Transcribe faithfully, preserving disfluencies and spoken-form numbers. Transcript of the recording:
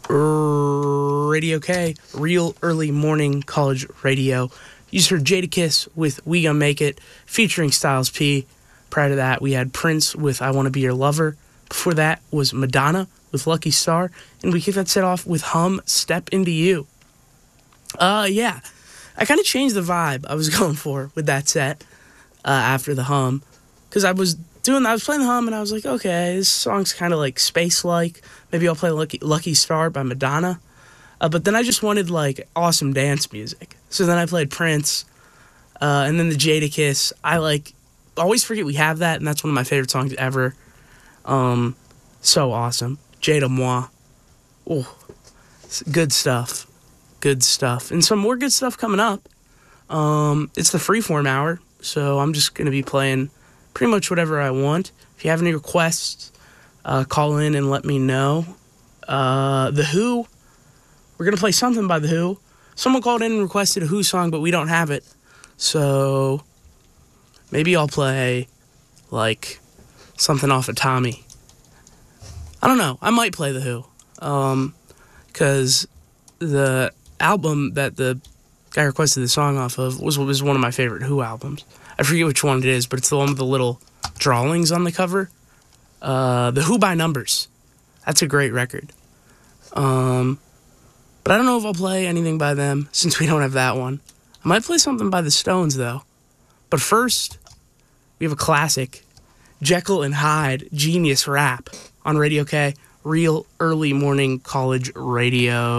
Radio K, Real Early Morning College Radio. You just heard Jadakiss with We Gonna Make It, featuring Styles P. Prior to that, we had Prince with I Wanna Be Your Lover. Before that was Madonna with Lucky Star. And we kicked that set off with Hum, Step Into You. Uh, yeah. I kind of changed the vibe I was going for with that set uh, after the Hum. Because I was doing, I was playing the Hum and I was like, okay, this song's kind of like space-like. Maybe I'll play Lucky, Lucky Star by Madonna. Uh, but then I just wanted like awesome dance music. So then I played Prince. Uh, and then the Jadakiss. I like, always forget we have that, and that's one of my favorite songs ever. Um, so awesome. Jada Moi. Oh, good stuff. Good stuff. And some more good stuff coming up. Um, it's the Freeform Hour, so I'm just going to be playing pretty much whatever I want. If you have any requests, uh, call in and let me know. Uh, The Who. We're going to play something by The Who. Someone called in and requested a Who song, but we don't have it. So maybe I'll play, like, something off of Tommy. I don't know. I might play The Who. Um, because the album that the guy requested the song off of was, was one of my favorite Who albums. I forget which one it is, but it's the one with the little drawings on the cover. Uh, the Who by Numbers. That's a great record. Um, but I don't know if I'll play anything by them since we don't have that one. I might play something by the Stones, though. But first, we have a classic, Jekyll and Hyde, Genius Rap, on Radio K, Real Early Morning College Radio.